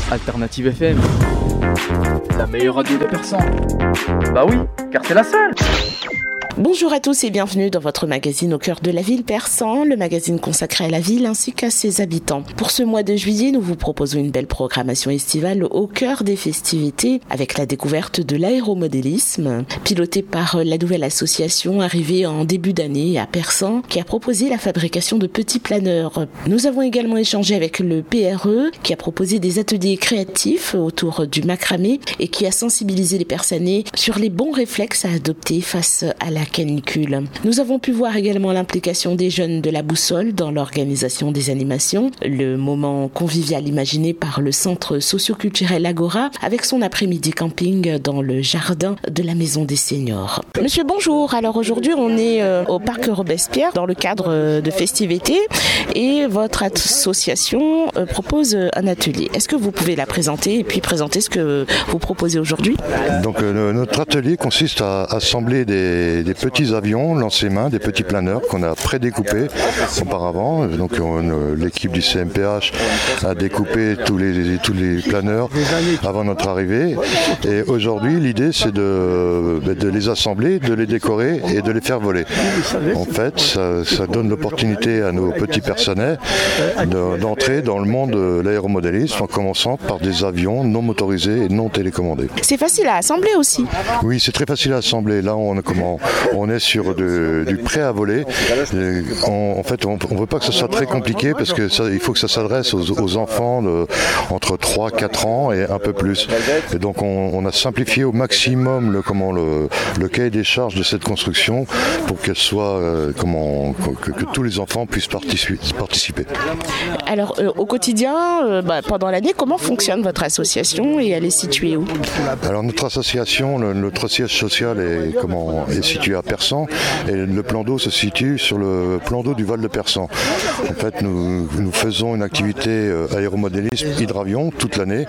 Alternative FM, la meilleure radio de Persan. Bah oui, car c'est la seule. Bonjour à tous et bienvenue dans votre magazine au cœur de la ville Persan, le magazine consacré à la ville ainsi qu'à ses habitants. Pour ce mois de juillet, nous vous proposons une belle programmation estivale au cœur des festivités avec la découverte de l'aéromodélisme, pilotée par la nouvelle association arrivée en début d'année à Persan qui a proposé la fabrication de petits planeurs. Nous avons également échangé avec le PRE qui a proposé des ateliers créatifs autour du macramé et qui a sensibilisé les Persanais sur les bons réflexes à adopter face à la canicule. Nous avons pu voir également l'implication des jeunes de la Boussole dans l'organisation des animations, le moment convivial imaginé par le centre socio-culturel Agora avec son après-midi camping dans le jardin de la Maison des Seniors. Monsieur, bonjour. Alors aujourd'hui, on est au parc Robespierre dans le cadre de festivités et votre association propose un atelier. Est-ce que vous pouvez la présenter et puis présenter ce que vous proposez aujourd'hui ? Donc notre atelier consiste à assembler des petits avions lancés-main, des petits planeurs qu'on a prédécoupés auparavant. Donc l'équipe du CMPH a découpé tous les planeurs avant notre arrivée. Et aujourd'hui, l'idée c'est de les assembler, de les décorer et de les faire voler. En fait, ça donne l'opportunité à nos petits Persanais d'entrer dans le monde de l'aéromodélisme en commençant par des avions non motorisés et non télécommandés. C'est facile à assembler aussi. Oui, c'est très facile à assembler. Là, on est sur du prêt à voler. En fait, on ne veut pas que ce soit très compliqué parce que il faut que ça s'adresse aux enfants entre 3 et 4 ans et un peu plus. Et donc, on a simplifié au maximum le cahier des charges de cette construction pour qu'elle soit que tous les enfants puissent participer. Alors, au quotidien, pendant l'année, comment fonctionne votre association et elle est située où ? Alors, notre association, notre siège social est situé à Persan et le plan d'eau se situe sur le plan d'eau du Val de Persan. En fait, nous faisons une activité aéromodélisme hydravion toute l'année.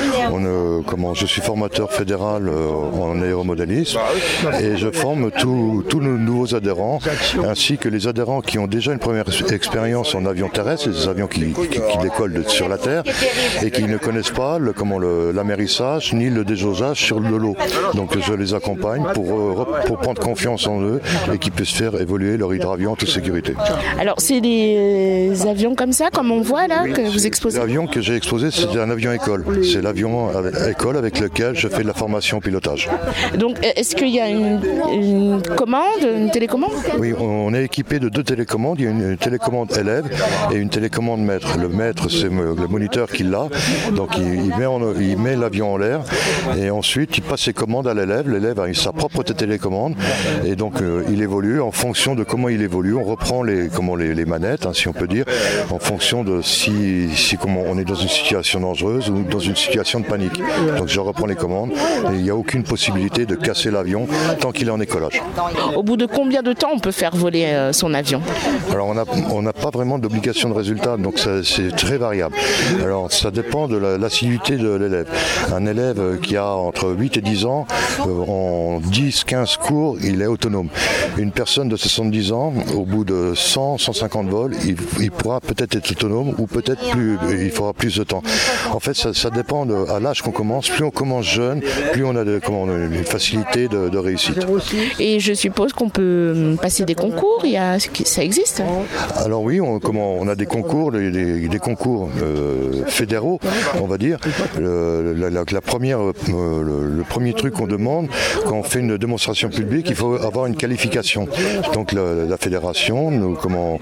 Je suis formateur fédéral en aéromodélisme et je forme tous nos nouveaux adhérents ainsi que les adhérents qui ont déjà une première expérience en avion terrestre, des avions qui décollent sur la terre et qui ne connaissent pas l'amérissage ni le déjaugeage sur de l'eau. Donc je les accompagne pour prendre confiance en eux et qu'ils puissent faire évoluer leur hydravion en toute sécurité. Alors c'est des avions comme ça, comme on voit là, que vous exposez ? L'avion que j'ai exposé, c'est un avion école. C'est l'avion école avec lequel je fais de la formation pilotage. Donc est-ce qu'il y a une commande, une télécommande ? Oui, on est équipé de 2 télécommandes. Il y a une télécommande élève et une télécommande maître. Le maître, c'est le moniteur qui l'a. Donc il met l'avion en l'air et ensuite il passe ses commandes à l'élève. L'élève a sa propre télécommande et donc il évolue en fonction de comment il évolue. On reprend les manettes, si on peut dire, en fonction de si on est dans une situation dangereuse ou dans une situation de panique. Donc je reprends les commandes et il n'y a aucune possibilité de casser l'avion tant qu'il est en écollage. Au bout de combien de temps on peut faire voler son avion ? Alors on n'a pas vraiment d'obligation de résultat, donc c'est très variable. Alors ça dépend de l'assiduité de l'élève. Un élève qui a entre 8 et 10 ans, en 10-15 cours, il est autonome. Une personne de 70 ans, au bout de 100-150 vols, il pourra peut-être être autonome ou peut-être plus, il faudra plus de temps. En fait, ça dépend à l'âge qu'on commence. Plus on commence jeune, plus on a une facilité de réussite. Et je suppose qu'on peut passer des concours, ça existe ? Alors oui, on a des concours, des concours fédéraux, on va dire. Le premier truc qu'on demande, quand on fait une démonstration publique, il faut avoir une qualification. Donc la fédération nous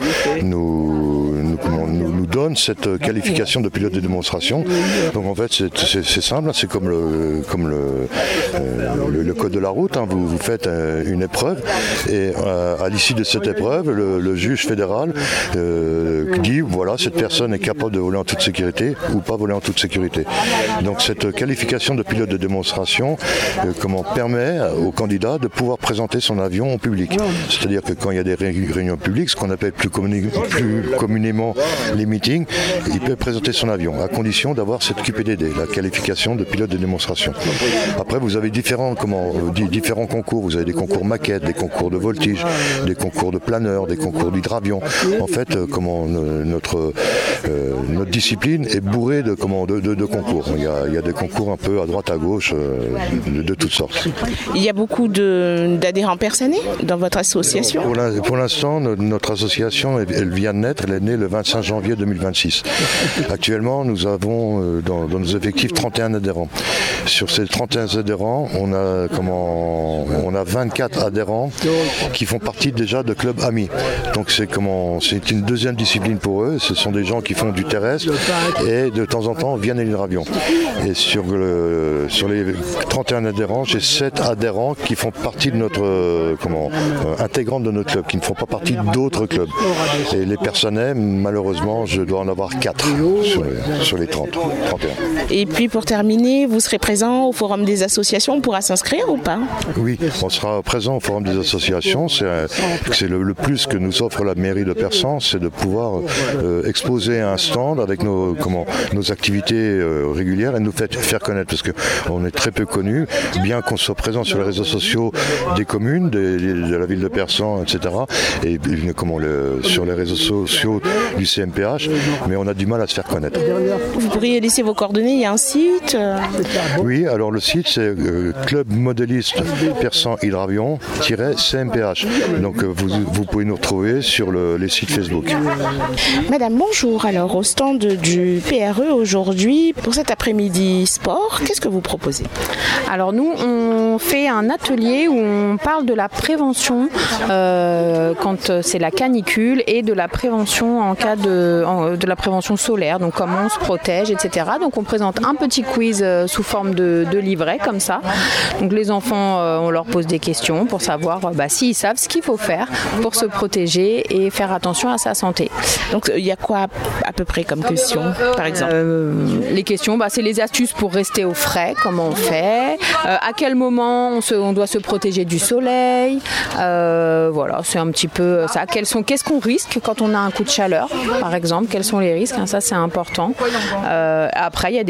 donne cette qualification de pilote de démonstration. Donc en fait c'est simple, c'est comme le code de la route. Vous faites une épreuve et à l'issue de cette épreuve, le juge fédéral dit voilà, cette personne est capable de voler en toute sécurité ou pas voler en toute sécurité. Donc cette qualification de pilote de démonstration permet au candidat de pouvoir présenter son avion au public. C'est-à-dire que quand il y a des réunions publiques, ce qu'on appelle plus communément les meetings, meeting, il peut présenter son avion, à condition d'avoir cette QPDD, la qualification de pilote de démonstration. Après, vous avez différents concours. Vous avez des concours maquettes, des concours de voltige, des concours de planeur, des concours d'hydravion. En fait, notre discipline est bourrée de concours. Il y a des concours un peu à droite, à gauche, de toutes sortes. Il y a beaucoup d'adhérents personnés dans votre association ? Pour l'instant, notre association, elle vient de naître. Elle est née le 25 janvier 2026. Actuellement, nous avons dans nos effectifs 31 adhérents. Sur ces 31 adhérents, on a 24 adhérents qui font partie déjà de clubs amis. Donc c'est une deuxième discipline pour eux. Ce sont des gens qui font du terrestre et de temps en temps viennent à l'hydravion. Et sur les 31 adhérents, j'ai 7 adhérents qui font partie de notre intégrante de notre club, qui ne font pas partie d'autres clubs. Et les personnels, malheureusement, je dois en avoir 4 sur les 31. Et puis pour terminer, vous serez présent au Forum des associations, on pourra s'inscrire ou pas ? Oui, on sera présent au Forum des associations. C'est le plus que nous offre la mairie de Persan, c'est de pouvoir exposer un stand avec nos activités régulières et nous faire connaître, parce qu'on est très peu connus, bien qu'on soit présent sur les réseaux sociaux des communes, de la ville de Persan, etc. Et sur les réseaux sociaux du CMPH, mais on a du mal à se faire connaître. Vous pourriez laisser vos coordonnées, il y a un site Oui, alors le site c'est Club Modéliste Persan Hydravion-CMPH. Donc vous pouvez nous retrouver sur les sites Facebook. Madame, bonjour. Alors au stand du PRE aujourd'hui, pour cet après-midi sport, qu'est-ce que vous proposez ? Alors nous, on fait un atelier où on parle de la prévention quand c'est la canicule et de la prévention en cas de la prévention solaire, donc comment on se protège, etc. Donc on présente un petit quiz sous forme de livret comme ça. Donc les enfants, on leur pose des questions pour savoir s'ils savent ce qu'il faut faire pour se protéger et faire attention à sa santé. Donc il y a quoi à peu près comme questions, par exemple ? Les questions, c'est les astuces pour rester au frais, comment on fait, à quel moment on doit se protéger du soleil, voilà, c'est un petit peu ça. Qu'est-ce qu'on risque quand on a un coup de chaleur, par exemple, quels sont les risques, ça c'est important. Après il y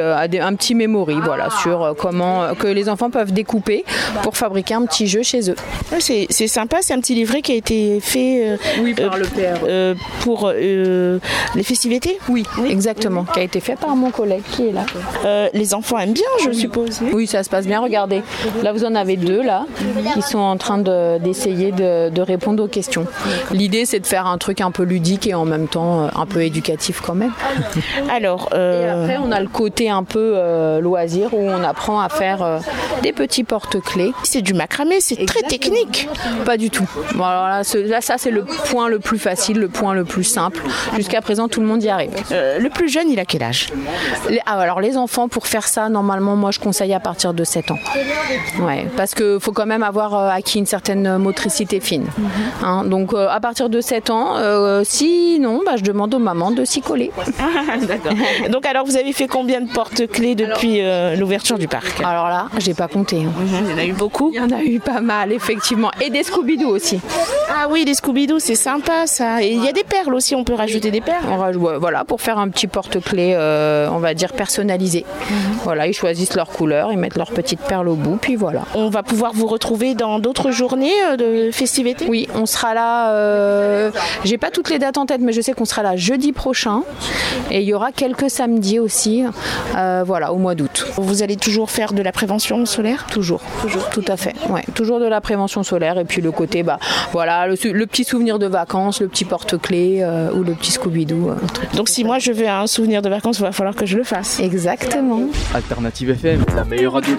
a un petit memory, voilà, sur comment que les enfants peuvent découper pour fabriquer un petit jeu chez eux. C'est sympa, c'est un petit livret qui a été fait par le PR. pour les festivités. Oui, exactement, qui a été fait par mon collègue qui est là. Les enfants aiment bien, je suppose. Oui, ça se passe bien, regardez. Là, vous en avez 2, là, qui sont en train d'essayer de répondre aux questions. L'idée, c'est de faire un truc un peu ludique et en même temps un peu éducatif quand même. Alors, et après, on a le côté un peu loisir où on apprend à faire des petits porte-clés. C'est du macramé, c'est très technique. Pas du tout. Bon, alors là, ça, c'est le point le plus facile, le point le plus simple. Jusqu'à présent, tout le monde y arrive. Le plus jeune, il a quel âge ? Alors, les enfants, pour faire ça, normalement, moi, je conseille à partir de 7 ans. Ouais, parce qu'il faut quand même avoir acquis une certaine motricité fine. Hein, donc, à partir de 7 ans, sinon, je demande aux mamans de s'y coller. D'accord. Donc, alors, vous avez fait combien de porte-clés depuis l'ouverture du parc ? Alors là, j'ai pas compté. Il y en a eu beaucoup ? Il y en a eu pas mal, effectivement. Et des Scooby-Doo aussi. Ah oui, les Scooby-Doo, c'est sympa, ça. Et il y a des perles aussi, on peut rajouter des perles ? Voilà, pour faire un petit porte-clés, on va dire, personnalisé. Voilà, ils choisissent leur couleur, ils mettent leurs petites perles au bout, puis voilà. On va pouvoir vous retrouver dans d'autres journées de festivités ? Oui, on sera là, j'ai pas toutes les dates en tête, mais je sais qu'on sera là jeudi prochain. Et il y aura quelques samedis aussi, voilà, au mois d'août. Vous allez toujours faire de la prévention solaire ? Toujours, tout à fait. Ouais, toujours de la prévention solaire et puis le côté, voilà, le petit souvenir de vacances, le petit porte-clés ou le petit Scooby-Doo. Donc si moi je veux un souvenir de vacances, il va falloir que je le fasse. Exactement. Alternative FM, la meilleure radio.